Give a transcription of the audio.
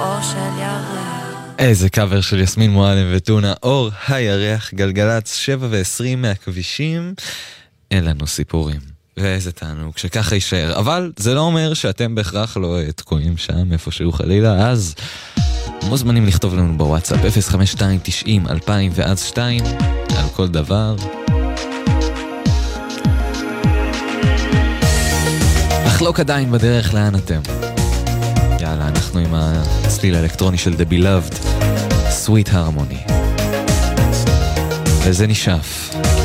אור של ירח. איזה קאבר של יסמין מועלם וטונה, אור הירח, גלגלץ 7:20 מהכבישים, אין לנו סיפורים. ואיזה תענוג שככה יישאר. אבל זה לא אומר שאתם בהכרח לא תקועים שם איפשהו חלילה, אז מוזמנים לכתוב לנו בוואטסאפ 05290-2000 על כל דבר. לחלוק עדיין בדרך לאן אתם. יאללה, אנחנו עם הצליל האלקטרוני של The Beloved, Sweet Harmony. וזה נשאף.